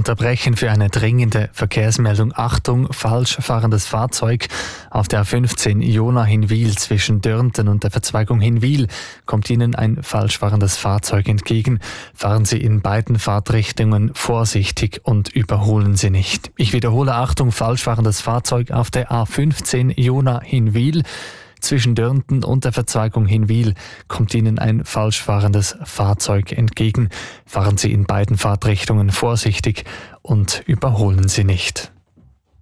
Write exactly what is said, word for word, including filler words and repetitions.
unterbrechen für eine dringende Verkehrsmeldung. Achtung, falsch fahrendes Fahrzeug auf der A fünfzehn Jona-Hinwil zwischen Dörnten und der Verzweigung Hinwil kommt Ihnen ein falsch fahrendes Fahrzeug entgegen. Fahren Sie in beiden Fahrtrichtungen vorsichtig und überholen Sie nicht. Ich wiederhole, Achtung, falsch fahrendes Fahrzeug auf der A fünfzehn Jona-Hinwil. Zwischen Dörnten und der Verzweigung Hinwil kommt Ihnen ein falsch fahrendes Fahrzeug entgegen. Fahren Sie in beiden Fahrtrichtungen vorsichtig und überholen Sie nicht.